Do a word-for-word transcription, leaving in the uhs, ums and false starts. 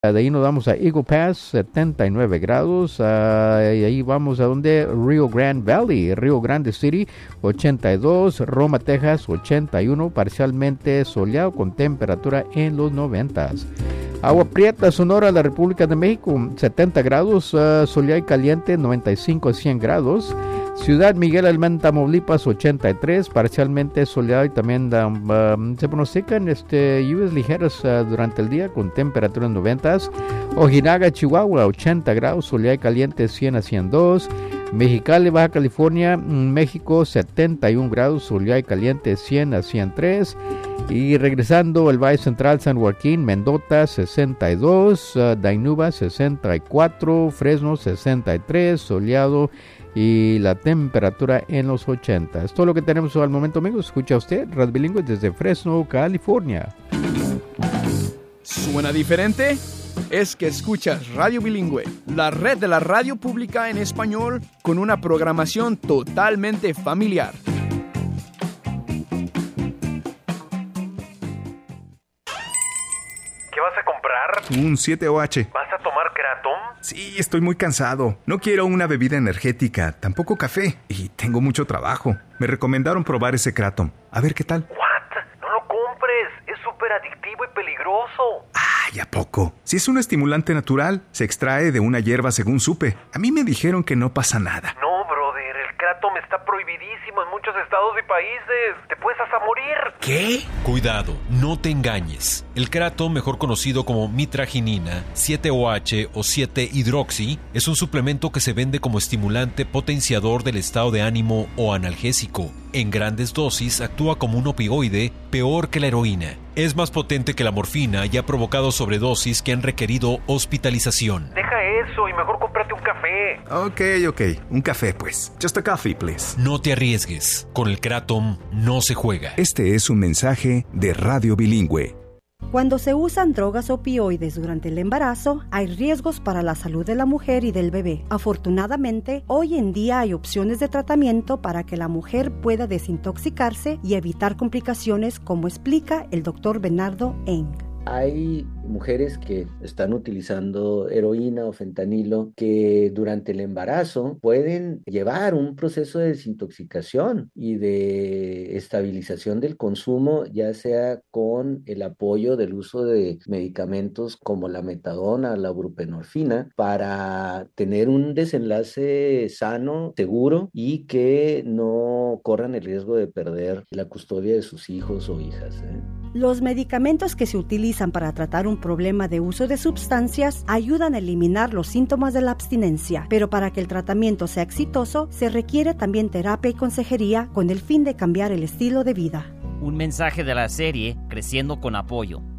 De ahí nos vamos a Eagle Pass, setenta y nueve grados. Uh, y ahí vamos a donde Rio Grande Valley, Rio Grande City, ochenta y dos. Roma, Texas, ochenta y uno. Parcialmente soleado con temperatura en los noventas. Agua Prieta, Sonora, la República de México, setenta grados. Uh, soleado y caliente, noventa y cinco a cien grados. Ciudad Miguel Alemán, Tamaulipas, ochenta y tres, parcialmente soleado y también um, um, se pronostican este, lluvias ligeras uh, durante el día con temperaturas noventas. Ojinaga, Chihuahua, ochenta grados, soleado y caliente, cien a ciento dos. Mexicali, Baja California, México, setenta y un grados, soleado y caliente, cien a ciento tres. Y regresando al Valle Central, San Joaquín, Mendota, sesenta y dos, uh, Dainuba, sesenta y cuatro, Fresno, sesenta y tres, soleado y la temperatura en los ochenta. Es todo lo que tenemos al momento, amigos. Escucha usted Radio Bilingüe desde Fresno, California. ¿Suena diferente? Es que escuchas Radio Bilingüe, la red de la radio pública en español con una programación totalmente familiar. ¿Qué vas a comprar? Un siete O H. ¿Vas a tomar Kratom? Sí, estoy muy cansado. No quiero una bebida energética, tampoco café. Y tengo mucho trabajo. Me recomendaron probar ese Kratom. A ver qué tal. ¿What? No lo compres. Es súper adictivo y peligroso. Ay, ¿a poco? Si es un estimulante natural, se extrae de una hierba según supe. A mí me dijeron que no pasa nada. No, brother. El Kratom está prohibidísimo en muchos estados y países. Te puedes hasta morir. ¿Qué? Cuidado, no te engañes. El Kratom, mejor conocido como mitraginina, siete O H o siete hidroxi, es un suplemento que se vende como estimulante potenciador del estado de ánimo o analgésico. En grandes dosis actúa como un opioide peor que la heroína. Es más potente que la morfina y ha provocado sobredosis que han requerido hospitalización. Deja eso y mejor cómprate un café. Ok, ok. Un café, pues. Just a coffee, please. No te arriesgues. Con el Kratom no se juega. Este es un mensaje de Radio Bilingüe. Cuando se usan drogas opioides durante el embarazo, hay riesgos para la salud de la mujer y del bebé. Afortunadamente, hoy en día hay opciones de tratamiento para que la mujer pueda desintoxicarse y evitar complicaciones, como explica el doctor Bernardo Eng. Hay mujeres que están utilizando heroína o fentanilo que durante el embarazo pueden llevar un proceso de desintoxicación y de estabilización del consumo, ya sea con el apoyo del uso de medicamentos como la metadona, la buprenorfina, para tener un desenlace sano, seguro y que no corran el riesgo de perder la custodia de sus hijos o hijas, ¿eh? Los medicamentos que se utilizan para tratar un problema de uso de sustancias ayudan a eliminar los síntomas de la abstinencia, pero para que el tratamiento sea exitoso, se requiere también terapia y consejería con el fin de cambiar el estilo de vida. Un mensaje de la serie Creciendo con Apoyo,